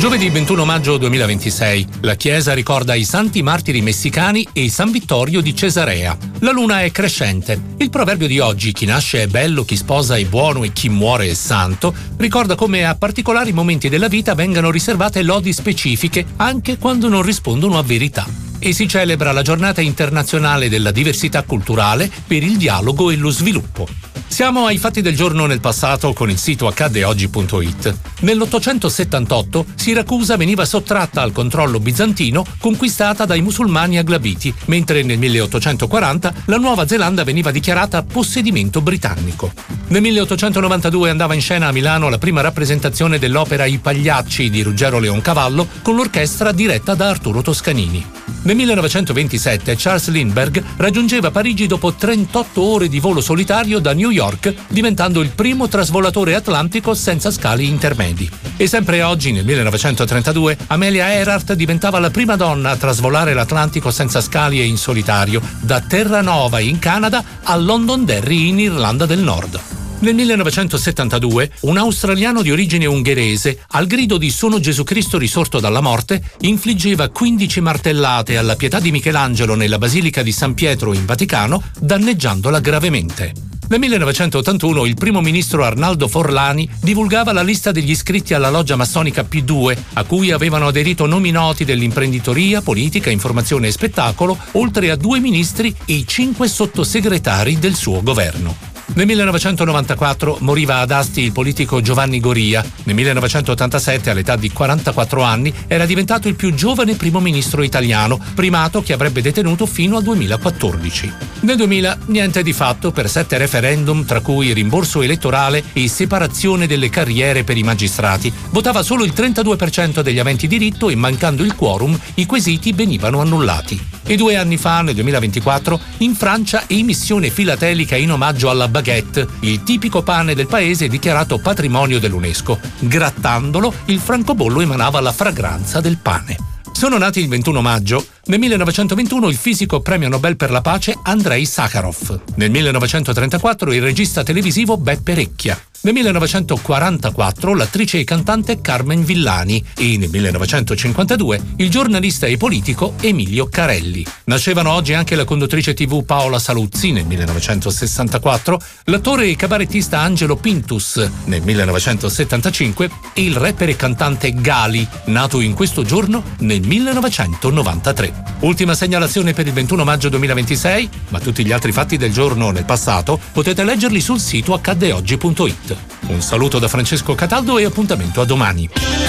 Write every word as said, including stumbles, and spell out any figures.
Giovedì ventuno maggio duemilaventisei, la Chiesa ricorda i santi martiri messicani e San Vittorio di Cesarea. La luna è crescente. Il proverbio di oggi, chi nasce è bello, chi sposa è buono e chi muore è santo, ricorda come a particolari momenti della vita vengano riservate lodi specifiche anche quando non rispondono a verità. E si celebra la giornata internazionale della diversità culturale per il dialogo e lo sviluppo. Siamo ai fatti del giorno nel passato con il sito accadde oggi punto it. Nell'ottocentosettantotto Siracusa veniva sottratta al controllo bizantino, conquistata dai musulmani aglabiti, mentre nel milleottocentoquaranta la Nuova Zelanda veniva dichiarata possedimento britannico. Nel milleottocentonovantadue andava in scena a Milano la prima rappresentazione dell'opera I Pagliacci di Ruggero Leoncavallo con l'orchestra diretta da Arturo Toscanini. Nel millenovecentoventisette Charles Lindbergh raggiungeva Parigi dopo trentotto ore di volo solitario da New York, diventando il primo trasvolatore atlantico senza scali intermedi. E sempre oggi, nel millenovecentotrentadue, Amelia Earhart diventava la prima donna a trasvolare l'Atlantico senza scali e in solitario, da Terranova in Canada a Londonderry in Irlanda del Nord. Nel millenovecentosettantadue, un australiano di origine ungherese, al grido di "Sono Gesù Cristo risorto dalla morte", infliggeva quindici martellate alla Pietà di Michelangelo nella Basilica di San Pietro in Vaticano, danneggiandola gravemente. Nel millenovecentottantuno il primo ministro Arnaldo Forlani divulgava la lista degli iscritti alla loggia massonica P due, a cui avevano aderito nomi noti dell'imprenditoria, politica, informazione e spettacolo, oltre a due ministri e cinque sottosegretari del suo governo. Nel millenovecentonovantaquattro moriva ad Asti il politico Giovanni Goria. Nel millenovecentottantasette, all'età di quarantaquattro anni, era diventato il più giovane primo ministro italiano, primato che avrebbe detenuto fino al duemilaquattordici. Nel duemila niente di fatto per sette referendum, tra cui rimborso elettorale e separazione delle carriere per i magistrati. Votava solo il trentadue per cento degli aventi diritto e, mancando il quorum, i quesiti venivano annullati. E due anni fa, nel duemilaventiquattro, in Francia emissione filatelica in omaggio alla baguette, il tipico pane del paese dichiarato patrimonio dell'UNESCO. Grattandolo, il francobollo emanava la fragranza del pane. Sono nati il ventuno maggio. Nel millenovecentoventuno il fisico premio Nobel per la pace Andrei Sakharov. Nel millenovecentotrentaquattro il regista televisivo Beppe Recchia. Nel millenovecentoquarantaquattro l'attrice e cantante Carmen Villani e nel millenovecentocinquantadue il giornalista e politico Emilio Carelli. Nascevano oggi anche la conduttrice tivù Paola Saluzzi nel millenovecentosessantaquattro, l'attore e cabarettista Angelo Pintus nel millenovecentosettantacinque e il rapper e cantante Gali, nato in questo giorno nel millenovecentonovantatré. Ultima segnalazione per il ventuno maggio duemilaventisei, ma tutti gli altri fatti del giorno nel passato potete leggerli sul sito accadde oggi punto it. Un saluto da Francesco Cataldo e appuntamento a domani.